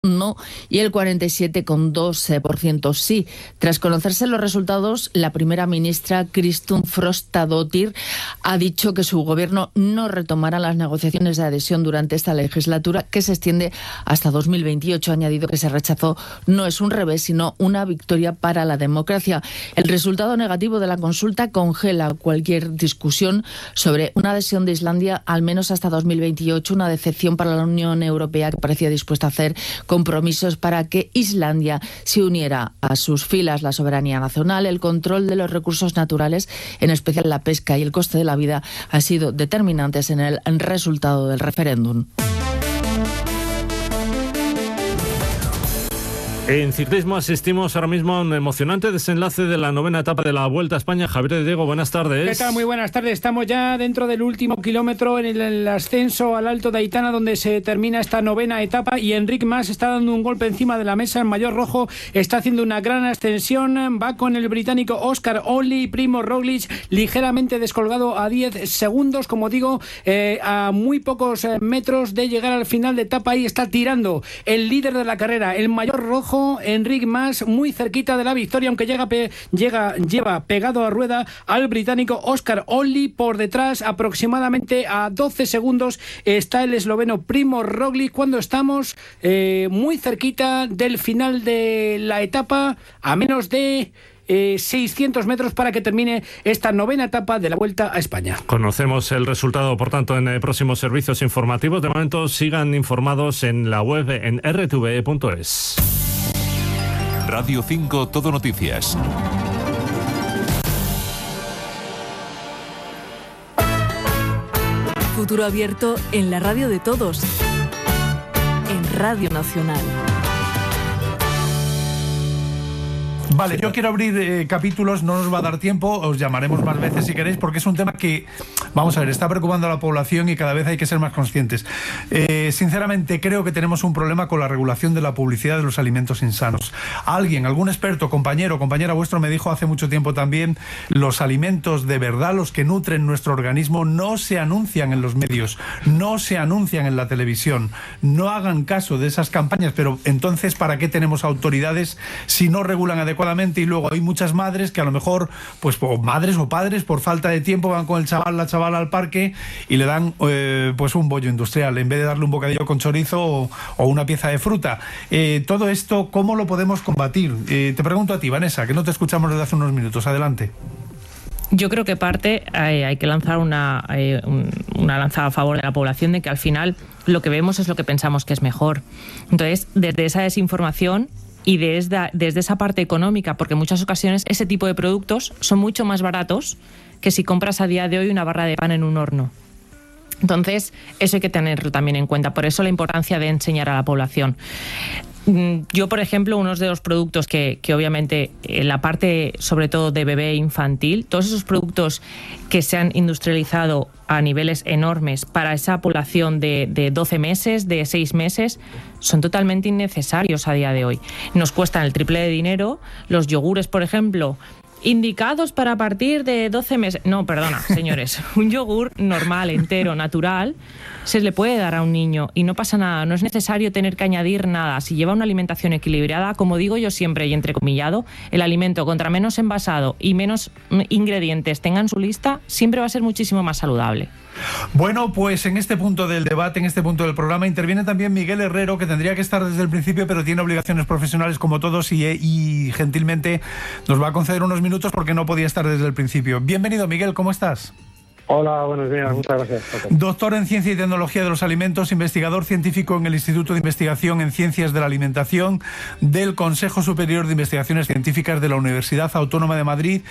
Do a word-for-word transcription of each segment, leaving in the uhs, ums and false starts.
no y el cuarenta y siete coma dos por ciento sí. Tras conocerse los resultados, la primera ministra Kristrún Frostadóttir ha dicho que su gobierno no retomará las negociaciones de adhesión durante esta legislatura, que se extiende hasta dos mil veintiocho. Ha añadido que ese rechazo no es un revés, sino una victoria para la democracia. El resultado negativo de la consulta congela cualquier discusión sobre una adhesión de Islandia, al menos hasta dos mil veintiocho, una decepción para la Unión Europea, que parecía dispuesta a hacer compromisos para que Islandia se uniera a sus filas. La soberanía nacional, el control de los recursos naturales, en especial la pesca, y el coste de la vida han sido determinantes en el resultado del referéndum. En ciclismo asistimos ahora mismo a un emocionante desenlace de la novena etapa de la Vuelta a España. Javier de Diego, buenas tardes. ¿Qué tal? Muy buenas tardes. Estamos ya dentro del último kilómetro en el, el ascenso al Alto de Aitana, donde se termina esta novena etapa, y Enric Mas está dando un golpe encima de la mesa. El mayor rojo está haciendo una gran ascensión. Va con el británico Oscar Onley, Primo Roglic ligeramente descolgado a diez segundos, como digo, eh, a muy pocos eh, metros de llegar al final de etapa. Ahí está tirando el líder de la carrera, el mayor rojo, Enric Mas, muy cerquita de la victoria, aunque llega, pe, llega lleva pegado a rueda al británico Oscar Onley. Por detrás, aproximadamente a doce segundos, está el esloveno Primo Roglic, cuando estamos eh, muy cerquita del final de la etapa, a menos de Eh, seiscientos metros para que termine esta novena etapa de la Vuelta a España. Conocemos el resultado, por tanto, en eh, próximos servicios informativos. De momento, sigan informados en la web en erre te ve punto es. Radio cinco Todo Noticias. Futuro abierto en la radio de todos. En Radio Nacional. Vale, yo quiero abrir eh, capítulos, no nos va a dar tiempo, os llamaremos más veces si queréis, porque es un tema que, vamos a ver, está preocupando a la población y cada vez hay que ser más conscientes. Eh, sinceramente, creo que tenemos un problema con la regulación de la publicidad de los alimentos insanos. Alguien, algún experto, compañero, compañera vuestro me dijo hace mucho tiempo también, los alimentos de verdad, los que nutren nuestro organismo, no se anuncian en los medios, no se anuncian en la televisión. No hagan caso de esas campañas, pero entonces, ¿para qué tenemos autoridades si no regulan adecuadamente? Y luego hay muchas madres que a lo mejor, pues o madres o padres, por falta de tiempo, van con el chaval, la chavala al parque y le dan eh, pues un bollo industrial, en vez de darle un bocadillo con chorizo o, o una pieza de fruta. Eh, todo esto, ¿cómo lo podemos combatir? Eh, te pregunto a ti, Vanessa, que no te escuchamos desde hace unos minutos. Adelante. Yo creo que parte eh, hay que lanzar una, eh, un, una lanza a favor de la población, de que al final lo que vemos es lo que pensamos que es mejor. Entonces, desde esa desinformación y desde, desde esa parte económica, porque en muchas ocasiones ese tipo de productos son mucho más baratos que si compras a día de hoy una barra de pan en un horno. Entonces, eso hay que tenerlo también en cuenta. Por eso la importancia de enseñar a la población. Yo, por ejemplo, uno de los productos que, que obviamente en la parte, sobre todo de bebé infantil, todos esos productos que se han industrializado a niveles enormes para esa población de, de doce meses, de seis meses, son totalmente innecesarios a día de hoy. Nos cuestan el triple de dinero. Los yogures, por ejemplo, indicados para partir de doce meses. No, perdona, señores. Un yogur normal, entero, natural, se le puede dar a un niño y no pasa nada. No es necesario tener que añadir nada. Si lleva una alimentación equilibrada, como digo yo siempre y entrecomillado, el alimento contra menos envasado y menos ingredientes tenga en su lista, siempre va a ser muchísimo más saludable. Bueno, pues en este punto del debate, en este punto del programa, interviene también Miguel Herrero, que tendría que estar desde el principio, pero tiene obligaciones profesionales como todos y, y gentilmente nos va a conceder unos minutos porque no podía estar desde el principio. Bienvenido, Miguel, ¿cómo estás? Hola, buenos días, muchas gracias. Doctor en Ciencia y Tecnología de los Alimentos, investigador científico en el Instituto de Investigación en Ciencias de la Alimentación del Consejo Superior de Investigaciones Científicas de la Universidad Autónoma de Madrid,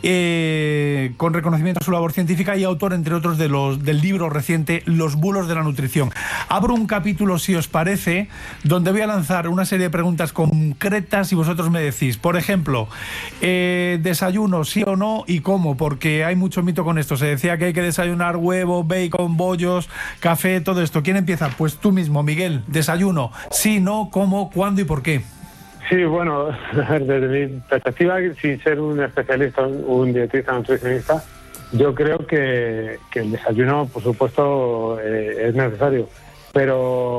eh, con reconocimiento a su labor científica, y autor, entre otros, de los, del libro reciente Los bulos de la nutrición. Abro un capítulo, si os parece, donde voy a lanzar una serie de preguntas concretas y vosotros me decís. Por ejemplo, eh, desayuno, sí o no, y cómo, porque hay mucho mito con esto. Se decía que hay que desayunar huevo, bacon, bollos, café, todo esto. ¿Quién empieza? Pues tú mismo, Miguel. Desayuno, sí, no, cómo, cuándo y por qué. Sí, bueno, desde mi perspectiva, sin ser un especialista, un dietista, nutricionista, yo creo que, que el desayuno, por supuesto, eh, es necesario. Pero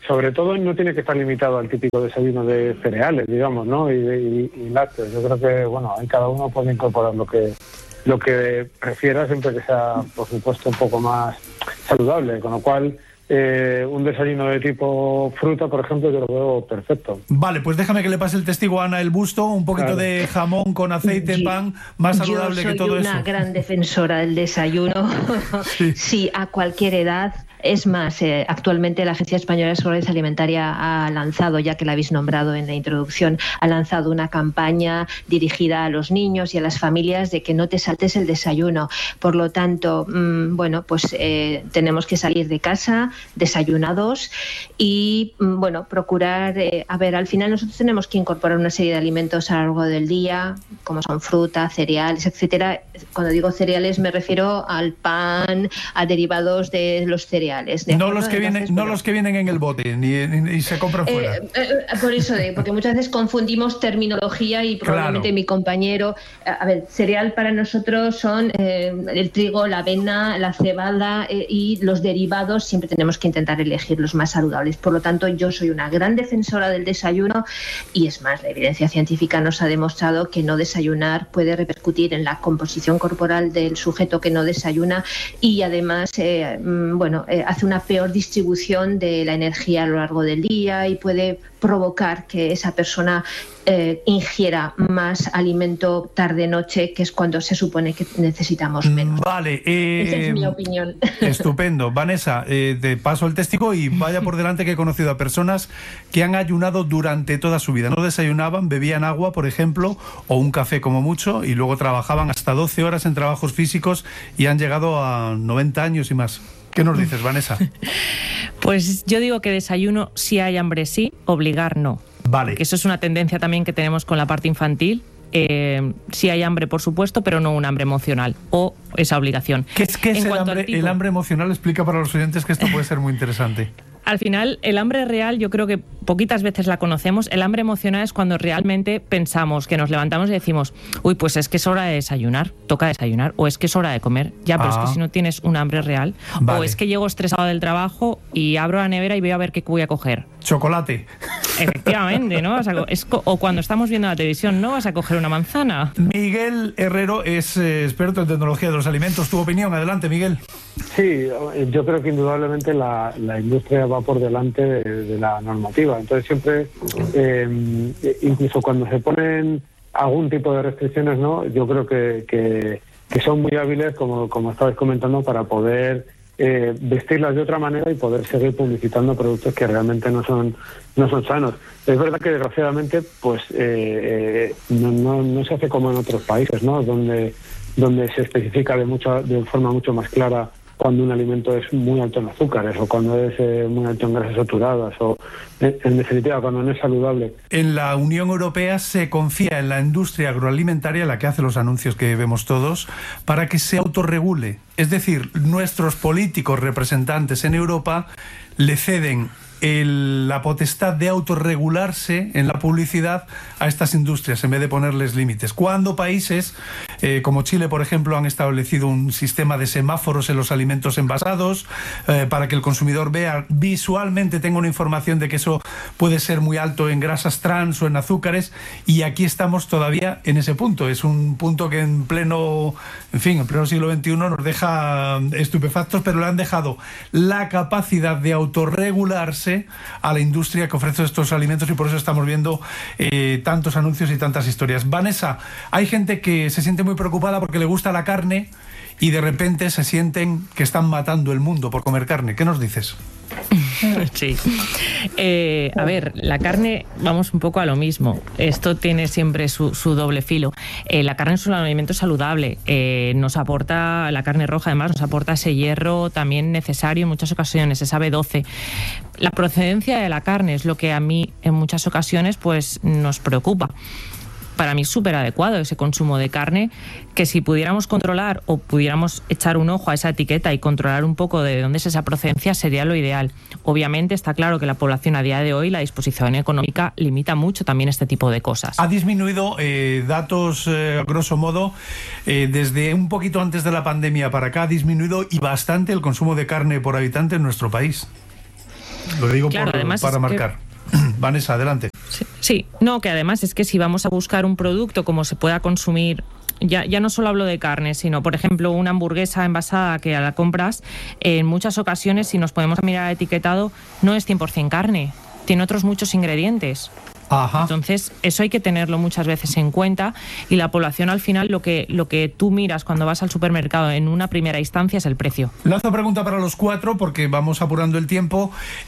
sobre todo no tiene que estar limitado al típico desayuno de cereales, digamos, ¿no? Y, y, y lácteos. Yo creo que, bueno, ahí cada uno puede incorporar lo que lo que prefiera, siempre que sea, por supuesto, un poco más saludable, con lo cual eh, un desayuno de tipo fruta, por ejemplo, yo lo veo perfecto. Vale, pues déjame que le pase el testigo a Ana el Busto, un poquito claro. de jamón con aceite, yo, pan, más saludable que todo eso. Yo soy una gran defensora del desayuno, sí. sí, a cualquier edad. Es más, eh, actualmente la Agencia Española de Seguridad Alimentaria ha lanzado, ya que la habéis nombrado en la introducción, ha lanzado una campaña dirigida a los niños y a las familias de que no te saltes el desayuno. Por lo tanto, mmm, bueno, pues eh, tenemos que salir de casa desayunados y, mmm, bueno, procurar, eh, a ver, al final nosotros tenemos que incorporar una serie de alimentos a lo largo del día, como son fruta, cereales, etcétera. Cuando digo cereales me refiero al pan, a derivados de los cereales. ¿De no los que Entonces, vienen bueno, no los que vienen en el bote ni, ni, ni se compran fuera. Eh, eh, por eso, de, porque muchas veces confundimos terminología y probablemente claro. mi compañero, a ver, cereal para nosotros son eh, el trigo, la avena, la cebada eh, y los derivados. Siempre tenemos que intentar elegir los más saludables. Por lo tanto, yo soy una gran defensora del desayuno y es más, la evidencia científica nos ha demostrado que no desayunar puede repercutir en la composición corporal del sujeto que no desayuna y además, eh, bueno, eh, hace una peor distribución de la energía a lo largo del día y puede provocar que esa persona eh, ingiera más alimento tarde-noche, que es cuando se supone que necesitamos menos. Vale. Eh, Esa es mi opinión. Estupendo. Vanessa, eh, te paso el testigo y vaya por delante que he conocido a personas que han ayunado durante toda su vida. No desayunaban, bebían agua, por ejemplo, o un café como mucho, y luego trabajaban hasta doce horas en trabajos físicos y han llegado a noventa años y más. ¿Qué nos dices, Vanessa? Pues yo digo que desayuno si hay hambre sí, obligar no. Vale. Que eso es una tendencia también que tenemos con la parte infantil. Eh, si hay hambre, por supuesto, pero no un hambre emocional o esa obligación. ¿Qué es, qué es el, hambre, tipo, el hambre emocional? Explica para los oyentes que esto puede ser muy interesante. Al final, el hambre real yo creo que poquitas veces la conocemos. El hambre emocional es cuando realmente pensamos, que nos levantamos y decimos, uy, pues es que es hora de desayunar, toca desayunar, o es que es hora de comer. Ya, pero ah. es que si no tienes un hambre real, vale. o es que llego estresado del trabajo y abro la nevera y voy a ver qué voy a coger. Chocolate. Efectivamente, ¿no? Vas a, es, o cuando estamos viendo la televisión, ¿no? Vas a coger una manzana. Miguel Herrero es eh, experto en tecnología de los alimentos. ¿Tu opinión? Adelante, Miguel. Sí, yo creo que indudablemente la, la industria va por delante de, de la normativa. Entonces siempre, eh, incluso cuando se ponen algún tipo de restricciones, ¿no? Yo creo que, que, que son muy hábiles, como, como estabais comentando, para poder eh, vestirlas de otra manera y poder seguir publicitando productos que realmente no son no son sanos. Es verdad que desgraciadamente pues eh, eh, no, no, no se hace como en otros países, ¿no? Donde donde se especifica de mucha de forma mucho más clara cuando un alimento es muy alto en azúcares o cuando es eh, muy alto en grasas saturadas o, en, en definitiva, cuando no es saludable. En la Unión Europea se confía en la industria agroalimentaria, la que hace los anuncios que vemos todos, para que se autorregule. Es decir, nuestros políticos representantes en Europa le ceden el, la potestad de autorregularse en la publicidad a estas industrias en vez de ponerles límites. Cuando países eh, como Chile, por ejemplo, han establecido un sistema de semáforos en los alimentos envasados eh, para que el consumidor vea visualmente, tenga una información de que eso puede ser muy alto en grasas trans o en azúcares, y aquí estamos todavía en ese punto. Es un punto que en pleno, en fin, en pleno siglo veintiuno nos deja estupefactos, pero le han dejado la capacidad de autorregularse a la industria que ofrece estos alimentos, y por eso estamos viendo eh, tantos anuncios y tantas historias. Vanessa, hay gente que se siente muy preocupada porque le gusta la carne y de repente se sienten que están matando el mundo por comer carne. ¿Qué nos dices? Sí. Eh, a ver, la carne, vamos un poco a lo mismo. Esto tiene siempre su, su doble filo. Eh, la carne es un alimento saludable. Eh, nos aporta, la carne roja además, nos aporta ese hierro también necesario en muchas ocasiones, esa B doce. La procedencia de la carne es lo que a mí en muchas ocasiones pues nos preocupa. Para mí es súper adecuado ese consumo de carne, que si pudiéramos controlar o pudiéramos echar un ojo a esa etiqueta y controlar un poco de dónde es esa procedencia, sería lo ideal. Obviamente está claro que la población a día de hoy, la disposición económica, limita mucho también este tipo de cosas. Ha disminuido, eh, datos eh, grosso modo, eh, desde un poquito antes de la pandemia para acá, ha disminuido y bastante el consumo de carne por habitante en nuestro país. Lo digo claro, por, además para marcar. Que... Vanessa, adelante. Sí, sí, no, que además es que si vamos a buscar un producto como se pueda consumir, ya, ya no solo hablo de carne, sino, por ejemplo, una hamburguesa envasada que a la compras, en muchas ocasiones, si nos podemos mirar el etiquetado, no es cien por ciento carne, tiene otros muchos ingredientes. Ajá. Entonces, eso hay que tenerlo muchas veces en cuenta, y la población al final lo que, lo que tú miras cuando vas al supermercado en una primera instancia es el precio. Lanzo pregunta para los cuatro porque vamos apurando el tiempo.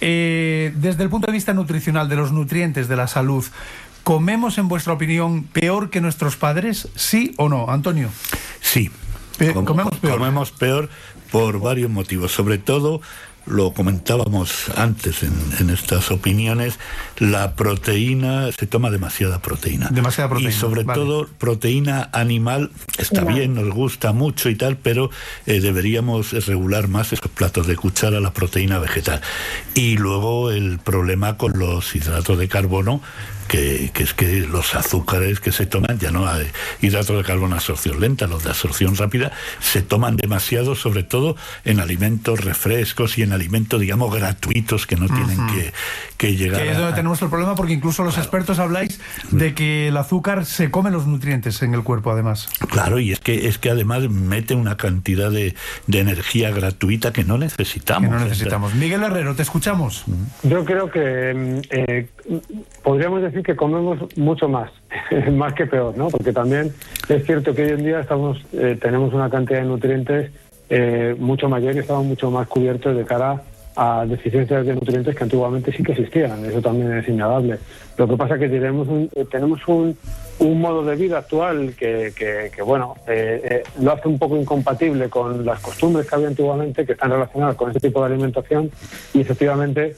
Eh, desde el punto de vista nutricional, de los nutrientes, de la salud, ¿comemos, en vuestra opinión, peor que nuestros padres? ¿Sí o no, Antonio? Sí. Eh, ¿Comemos peor? Comemos peor por varios motivos, sobre todo... Lo comentábamos antes en, en estas opiniones, la proteína, se toma demasiada proteína. Demasiada proteína. Y sobre vale. todo proteína animal, está no. bien, nos gusta mucho y tal, pero eh, deberíamos regular más esos platos de cuchara, la proteína vegetal. Y luego el problema con los hidratos de carbono, Que, que es que los azúcares que se toman, ya no hay hidratos de carbono de absorción lenta, los de absorción rápida, se toman demasiado, sobre todo en alimentos refrescos y en alimentos, digamos, gratuitos que no tienen uh-huh. que, que llegar que es donde a... tenemos el problema, porque incluso los claro. expertos habláis de que el azúcar se come los nutrientes en el cuerpo, además. Claro, y es que es que además mete una cantidad de, de energía gratuita que no necesitamos. Que no necesitamos. Miguel Herrero, te escuchamos. Yo creo que eh, podríamos decir que comemos mucho más, más que peor, ¿no? Porque también es cierto que hoy en día estamos eh, tenemos una cantidad de nutrientes eh, mucho mayor y estamos mucho más cubiertos de cara a deficiencias de nutrientes que antiguamente sí que existían. Eso también es innegable. Lo que pasa es que tenemos un, tenemos un, un modo de vida actual que, que, que bueno, eh, eh, lo hace un poco incompatible con las costumbres que había antiguamente, que están relacionadas con ese tipo de alimentación, y efectivamente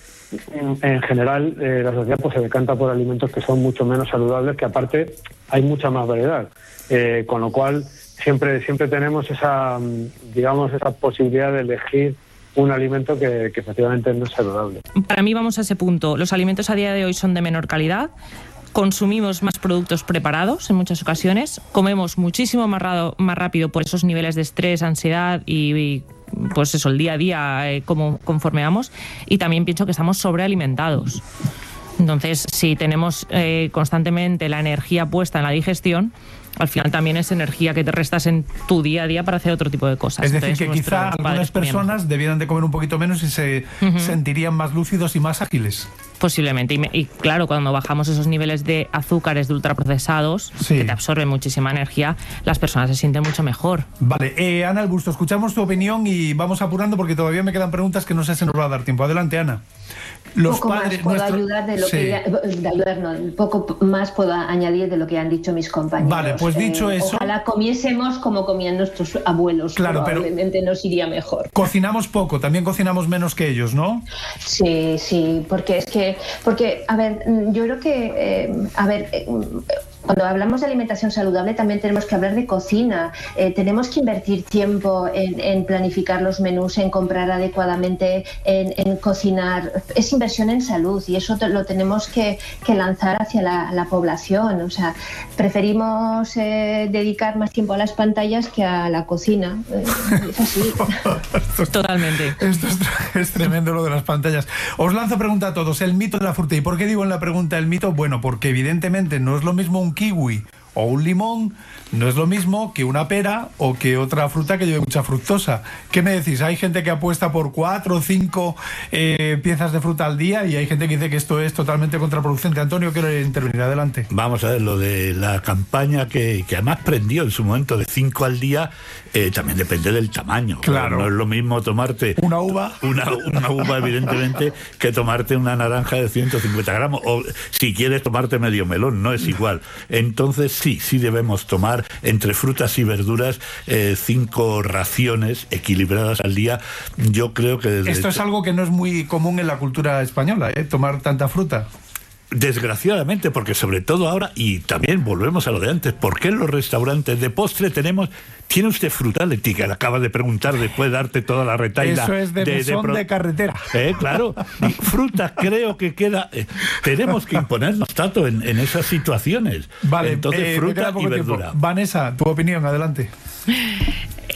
en general eh, la sociedad pues se decanta por alimentos que son mucho menos saludables, que aparte hay mucha más variedad, eh, con lo cual siempre siempre tenemos esa, digamos, esa posibilidad de elegir un alimento que, que efectivamente no es saludable. Para mí vamos a ese punto. Los alimentos a día de hoy son de menor calidad, consumimos más productos preparados en muchas ocasiones, comemos muchísimo más, rado, más rápido por esos niveles de estrés, ansiedad y, y pues eso, el día a día, eh, como conforme vamos, y también pienso que estamos sobrealimentados. Entonces, si tenemos eh, constantemente la energía puesta en la digestión, al final también es energía que te restas en tu día a día para hacer otro tipo de cosas. Es decir, Entonces, que quizá algunas personas comían. debieran de comer un poquito menos y se uh-huh. sentirían más lúcidos y más ágiles. Posiblemente. Y, me, y claro, cuando bajamos esos niveles de azúcares, de ultraprocesados, sí. que te absorben muchísima energía, las personas se sienten mucho mejor. Vale. Eh, Ana Augusto, escuchamos tu opinión y vamos apurando porque todavía me quedan preguntas que no sé si nos va a dar tiempo. Adelante, Ana. Los poco padres, más puedo nuestro... ayudar de lo sí. que ya, de ayudar, no, un poco más puedo añadir de lo que han dicho mis compañeros. Vale, pues dicho eh, eso, ojalá comiésemos como comían nuestros abuelos. Claro, probablemente pero nos iría mejor. Cocinamos poco, también cocinamos menos que ellos, ¿no? Sí, sí, porque es que, porque a ver, yo creo que, eh, a ver. Eh, Cuando hablamos de alimentación saludable también tenemos que hablar de cocina. Eh, tenemos que invertir tiempo en, en planificar los menús, en comprar adecuadamente, en, en cocinar. Es inversión en salud y eso te, lo tenemos que, que lanzar hacia la, la población. O sea, preferimos eh, dedicar más tiempo a las pantallas que a la cocina. Eh, es así. esto es, Totalmente. Esto es, es tremendo lo de las pantallas. Os lanzo pregunta a todos. El mito de la fruta. ¿Y por qué digo en la pregunta el mito? Bueno, porque evidentemente no es lo mismo un kiwi o un limón, no es lo mismo que una pera o que otra fruta que lleve mucha fructosa. ¿Qué me decís? Hay gente que apuesta por cuatro o cinco eh, piezas de fruta al día y hay gente que dice que esto es totalmente contraproducente. Antonio, quiero intervenir. Adelante. Vamos a ver, lo de la campaña que, que además prendió en su momento de cinco al día, eh, también depende del tamaño. Claro. No es lo mismo tomarte una uva, una, una uva evidentemente, que tomarte una naranja de ciento cincuenta gramos, o si quieres tomarte medio melón, no es igual. Entonces sí, sí debemos tomar entre frutas y verduras eh, cinco raciones equilibradas al día. Yo creo que... Desde Esto es algo que no es muy común en la cultura española, ¿eh? Tomar tanta fruta. Desgraciadamente, porque sobre todo ahora, y también volvemos a lo de antes, ¿por qué en los restaurantes de postre tenemos... ¿Tiene usted fruta, Leti, que le acaba de preguntar después de darte toda la retahíla? Eso es de, de mesón de, pro... de carretera. Eh, claro. Y fruta creo que queda... Eh, tenemos que imponernos tanto en, en esas situaciones. Vale. Entonces, eh, fruta y verdura. Tiempo. Vanessa, tu opinión, adelante.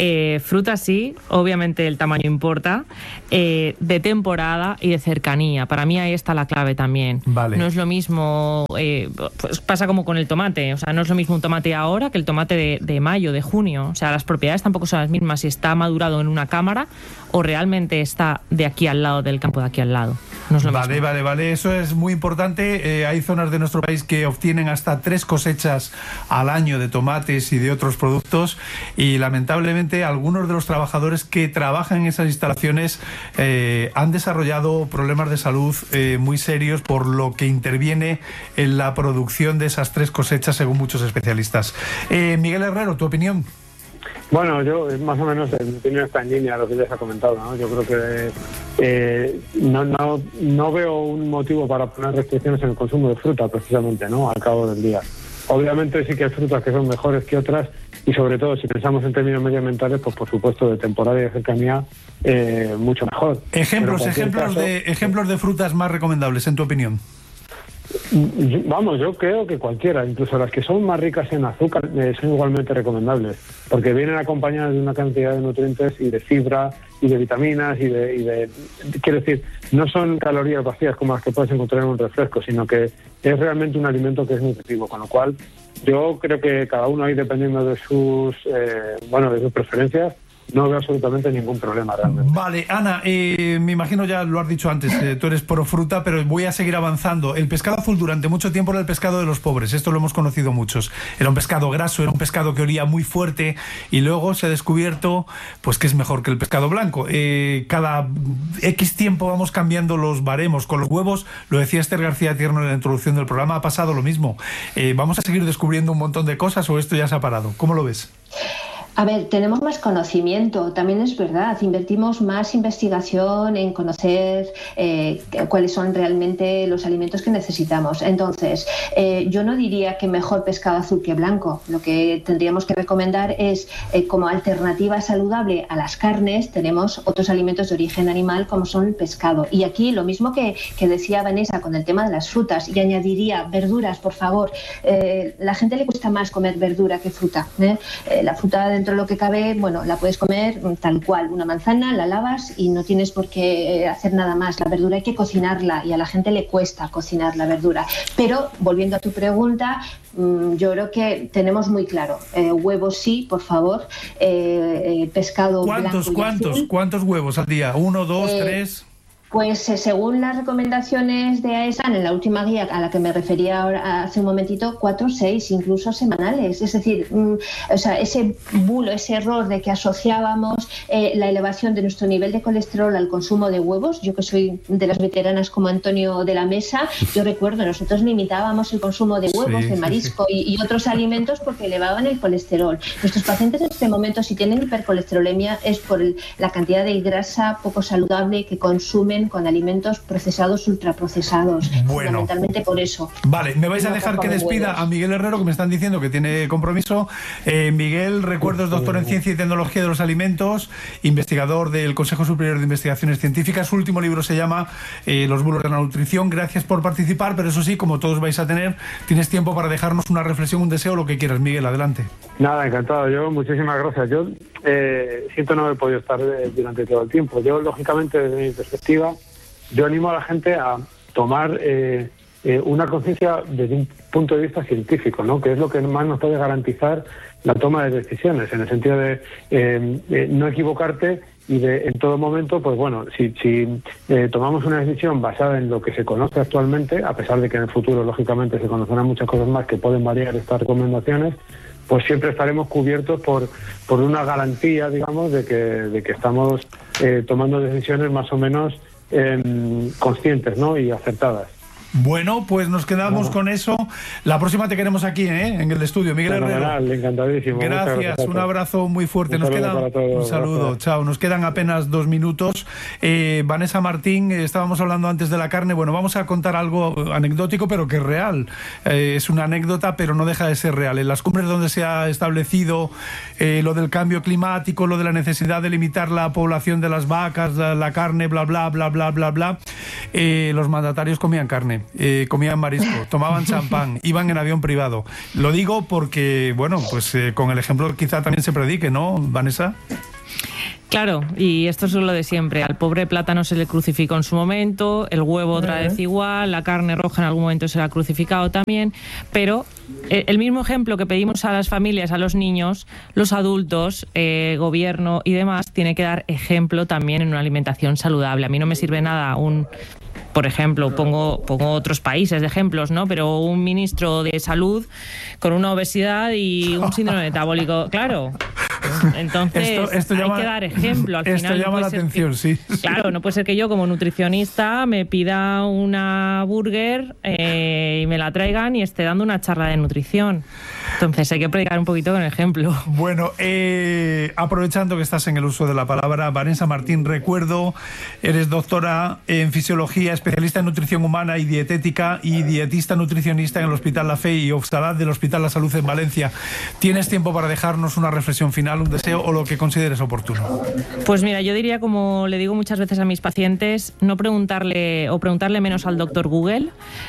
Eh, fruta sí, obviamente el tamaño importa, eh, de temporada y de cercanía. Para mí ahí está la clave también. Vale. No es lo mismo, eh, pues pasa como con el tomate, o sea, no es lo mismo un tomate ahora que el tomate de, de mayo, de junio. O sea, las propiedades tampoco son las mismas si está madurado en una cámara o realmente está de aquí al lado del campo de aquí al lado. No es lo vale, mismo. vale, vale, eso es muy importante. Eh, hay zonas de nuestro país que obtienen hasta tres cosechas al año de tomates y de otros productos, y lamentablemente algunos de los trabajadores que trabajan en esas instalaciones eh, han desarrollado problemas de salud eh, muy serios por lo que interviene en la producción de esas tres cosechas, según muchos especialistas. Eh, Miguel Herrero, ¿tu opinión? Bueno, yo más o menos en mi opinión está en línea a lo que ya se ha comentado, ¿no? Yo creo que eh, no, no, no veo un motivo para poner restricciones en el consumo de fruta, precisamente, ¿no? Al cabo del día. Obviamente sí que hay frutas que son mejores que otras, y sobre todo si pensamos en términos medioambientales, pues por supuesto de temporada y de cercanía, eh, mucho mejor. Ejemplos, ejemplos caso, de ejemplos de frutas más recomendables, en tu opinión. Vamos, yo creo que cualquiera, incluso las que son más ricas en azúcar, eh, son igualmente recomendables, porque vienen acompañadas de una cantidad de nutrientes y de fibra y de vitaminas y de, y de... Quiero decir, no son calorías vacías como las que puedes encontrar en un refresco, sino que es realmente un alimento que es nutritivo, con lo cual yo creo que cada uno ahí, dependiendo de sus, eh, bueno, de sus preferencias, no veo absolutamente ningún problema realmente. Vale, Ana, eh, me imagino ya lo has dicho antes, eh, tú eres pro fruta, pero voy a seguir avanzando. El pescado azul durante mucho tiempo era el pescado de los pobres, esto lo hemos conocido muchos. Era un pescado graso, era un pescado que olía muy fuerte, y luego se ha descubierto pues que es mejor que el pescado blanco. Eh, cada X tiempo vamos cambiando los baremos. Con los huevos, lo decía Esther García Tierno en la introducción del programa, ha pasado lo mismo. Eh, ¿Vamos a seguir descubriendo un montón de cosas o esto ya se ha parado? ¿Cómo lo ves? A ver, tenemos más conocimiento, también es verdad, invertimos más investigación en conocer eh, cuáles son realmente los alimentos que necesitamos. Entonces, eh, yo no diría que mejor pescado azul que blanco. Lo que tendríamos que recomendar es, eh, como alternativa saludable a las carnes, tenemos otros alimentos de origen animal como son el pescado. Y aquí lo mismo que, que decía Vanessa con el tema de las frutas, y añadiría verduras, por favor. Eh, la gente le cuesta más comer verdura que fruta, ¿eh? Eh, la fruta de dentro de lo que cabe, bueno, la puedes comer tal cual, una manzana, la lavas y no tienes por qué hacer nada más. La verdura hay que cocinarla y a la gente le cuesta cocinar la verdura. Pero, volviendo a tu pregunta, yo creo que tenemos muy claro, eh, huevos sí, por favor, eh, eh, pescado ¿Cuántos, blanco cuántos, azul. ¿Cuántos huevos al día? ¿Uno, dos, eh, tres...? Pues eh, según las recomendaciones de AESAN, en la última guía a la que me refería ahora, hace un momentito, cuatro, seis, incluso semanales. Es decir, mm, o sea, ese bulo, ese error de que asociábamos eh, la elevación de nuestro nivel de colesterol al consumo de huevos. Yo que soy de las veteranas como Antonio de la Mesa, yo recuerdo, nosotros limitábamos el consumo de huevos, sí, de sí, marisco sí. Y, y otros alimentos porque elevaban el colesterol. Nuestros pacientes en este momento, si tienen hipercolesterolemia, es por el, la cantidad de grasa poco saludable que consumen con alimentos procesados, ultraprocesados. Bueno, fundamentalmente por eso. Vale, me vais a No dejar que de despida huevos. a Miguel Herrero, que me están diciendo que tiene compromiso. Eh, Miguel, recuerdo, es doctor en Ciencia y Tecnología de los Alimentos, investigador del Consejo Superior de Investigaciones Científicas. Su último libro se llama eh, Los bulos de la nutrición. Gracias por participar, pero eso sí, como todos vais a tener, tienes tiempo para dejarnos una reflexión, un deseo, lo que quieras. Miguel, adelante. Nada, encantado. Yo, muchísimas gracias. Yo eh, siento no haber podido estar eh, durante todo el tiempo. Yo, lógicamente, desde mi perspectiva, yo animo a la gente a tomar eh, eh, una conciencia desde un punto de vista científico, ¿no? Que es lo que más nos puede garantizar la toma de decisiones, en el sentido de eh, eh, no equivocarte y de en todo momento, pues bueno, si, si eh, tomamos una decisión basada en lo que se conoce actualmente, a pesar de que en el futuro, lógicamente, se conocerán muchas cosas más que pueden variar estas recomendaciones, pues siempre estaremos cubiertos por, por una garantía, digamos, de que, de que estamos eh, tomando decisiones más o menos Eh, conscientes, ¿no? Y acertadas. Bueno, pues nos quedamos no. con eso. La próxima te queremos aquí, ¿eh? En el estudio. Miguel Herrero. Encantadísimo. Gracias, gracias un abrazo muy fuerte. Un nos saludo quedan para todos. un saludo, Gracias. chao. Nos quedan apenas dos minutos. Eh, Vanessa Martín, eh, estábamos hablando antes de la carne. Bueno, vamos a contar algo anecdótico, pero que es real. Eh, es una anécdota, pero no deja de ser real. En las cumbres donde se ha establecido eh, lo del cambio climático, lo de la necesidad de limitar la población de las vacas, la, la carne, bla, bla, bla, bla, bla, bla, eh, los mandatarios comían carne. cine, eh, comían marisco, tomaban champán, iban en avión privado. Lo digo porque, bueno, pues eh, con el ejemplo quizá también se predique, ¿no, Vanessa? Claro, y esto es lo de siempre. Al pobre plátano se le crucificó en su momento, el huevo otra vez igual, la carne roja en algún momento se le ha crucificado también, pero el mismo ejemplo que pedimos a las familias, a los niños, los adultos, eh, gobierno y demás, tiene que dar ejemplo también en una alimentación saludable. A mí no me sirve nada un... Por ejemplo, pongo, pongo otros países de ejemplos, ¿no? Pero un ministro de salud con una obesidad y un síndrome metabólico, claro. Entonces esto, esto hay llama, que dar ejemplo. Al esto final llama no la atención, que, sí. Claro, no puede ser que yo como nutricionista me pida una burger eh, y me la traigan y esté dando una charla de nutrición. Entonces hay que predicar un poquito con ejemplo. Bueno, eh, aprovechando que estás en el uso de la palabra, Vanessa Martín, recuerdo, eres doctora en fisiología, especialista en nutrición humana y dietética y dietista nutricionista en el Hospital La Fe y Ofsalat del Hospital La Salud en Valencia. ¿Tienes tiempo para dejarnos una reflexión final, un deseo o lo que consideres oportuno? Pues mira, yo diría, como le digo muchas veces a mis pacientes, no preguntarle o preguntarle menos al doctor Google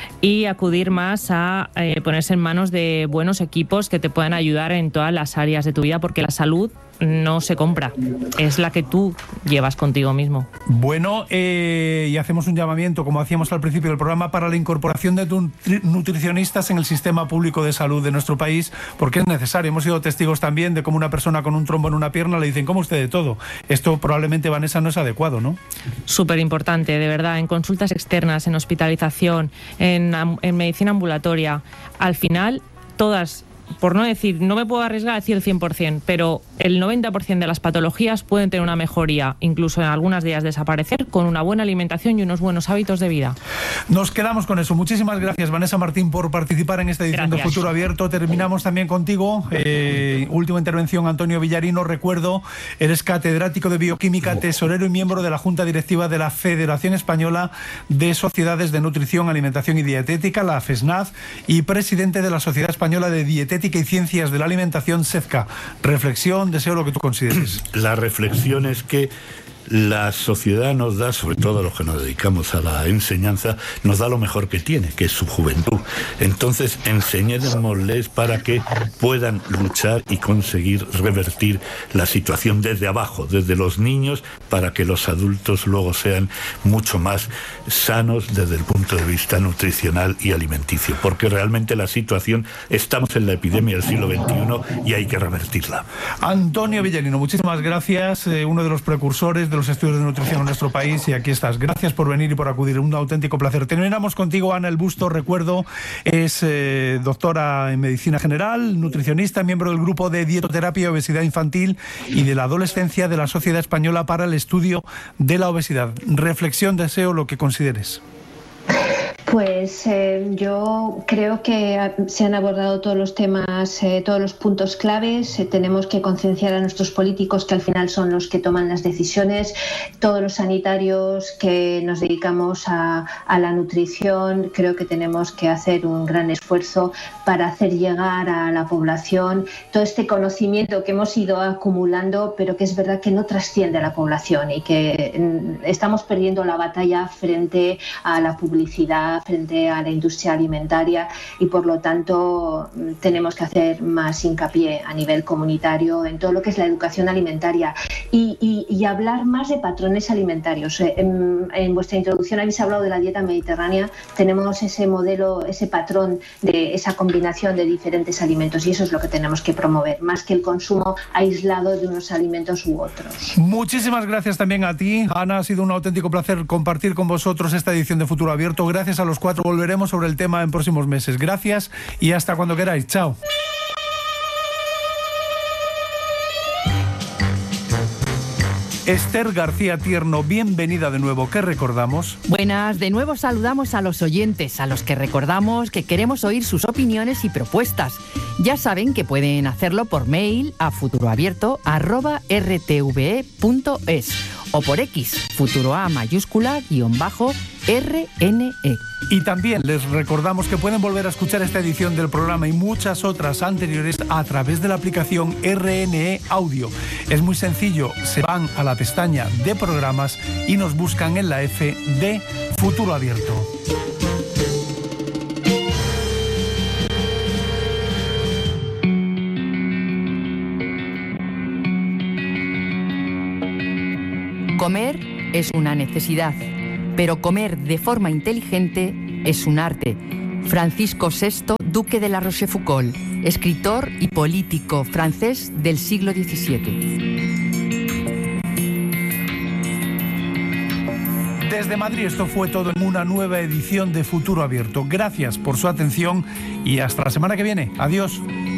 y acudir más a eh, ponerse en manos de buenos equipos que te puedan ayudar en todas las áreas de tu vida, porque la salud no se compra, es la que tú llevas contigo mismo. Bueno, eh, y hacemos un llamamiento, como hacíamos al principio del programa, para la incorporación de nutricionistas en el sistema público de salud de nuestro país, porque es necesario. Hemos sido testigos también de cómo una persona con un trombo en una pierna le dicen, ¿cómo usted de todo? Esto probablemente, Vanessa, no es adecuado, ¿no? Súper importante, de verdad, en consultas externas, en hospitalización, en, en medicina ambulatoria, al final todas... Por no decir, no me puedo arriesgar a decir el cien por ciento, pero el noventa por ciento de las patologías pueden tener una mejoría, incluso en algunas de ellas desaparecer, con una buena alimentación y unos buenos hábitos de vida. Nos quedamos con eso. Muchísimas gracias, Vanessa Martín, por participar en esta edición gracias. de Futuro Abierto. Terminamos también contigo. Eh, última intervención, Antonio Villarino. Recuerdo, eres catedrático de Bioquímica, tesorero y miembro de la Junta Directiva de la Federación Española de Sociedades de Nutrición, Alimentación y Dietética, la FESNAD, y presidente de la Sociedad Española de Dietética y Ciencias de la Alimentación, SEDCA. Reflexión, deseo lo que tú consideres. La reflexión es que la sociedad nos da, sobre todo a los que nos dedicamos a la enseñanza, nos da lo mejor que tiene, que es su juventud. Entonces, enseñémosles para que puedan luchar y conseguir revertir la situación desde abajo, desde los niños, para que los adultos luego sean mucho más sanos desde el punto de vista nutricional y alimenticio. Porque realmente la situación, estamos en la epidemia del siglo veintiuno y hay que revertirla. Antonio Villarino, muchísimas gracias, eh, uno de los precursores de los estudios de nutrición en nuestro país, y aquí estás. Gracias por venir y por acudir, un auténtico placer. Terminamos contigo, Ana El Busto. Recuerdo, es eh, doctora en medicina general, nutricionista, miembro del grupo de dietoterapia y obesidad infantil y de la adolescencia de la Sociedad Española para el Estudio de la Obesidad. Reflexión, deseo lo que consideres. Pues eh, yo creo que se han abordado todos los temas, eh, todos los puntos claves. Eh, tenemos que concienciar a nuestros políticos, que al final son los que toman las decisiones. Todos los sanitarios que nos dedicamos a, a la nutrición, creo que tenemos que hacer un gran esfuerzo para hacer llegar a la población todo este conocimiento que hemos ido acumulando, pero que es verdad que no trasciende a la población y que mm, estamos perdiendo la batalla frente a la publicidad, frente a la industria alimentaria, y por lo tanto tenemos que hacer más hincapié a nivel comunitario en todo lo que es la educación alimentaria y, y, y hablar más de patrones alimentarios. En, en vuestra introducción habéis hablado de la dieta mediterránea. Tenemos ese modelo, ese patrón de esa combinación de diferentes alimentos, y eso es lo que tenemos que promover, más que el consumo aislado de unos alimentos u otros. Muchísimas gracias también a ti, Ana. Ha sido un auténtico placer compartir con vosotros esta edición de Futuro Abierto. Gracias a los cuatro. Volveremos sobre el tema en próximos meses. Gracias y hasta cuando queráis. Chao. Esther García Tierno, bienvenida de nuevo. ¿Qué recordamos? Buenas, de nuevo saludamos a los oyentes, a los que recordamos que queremos oír sus opiniones y propuestas. Ya saben que pueden hacerlo por mail a futuroabierto arroba r t v e punto es o por X, futuroa mayúscula guión bajo R N E. Y también les recordamos que pueden volver a escuchar esta edición del programa y muchas otras anteriores a través de la aplicación R N E Audio. Es muy sencillo, se van a la pestaña de programas y nos buscan en la F de Futuro Abierto. Comer es una necesidad, pero comer de forma inteligente es un arte. Francisco sexto, duque de La Rochefoucauld, escritor y político francés del siglo diecisiete. Desde Madrid esto fue todo en una nueva edición de Futuro Abierto. Gracias por su atención y hasta la semana que viene. Adiós.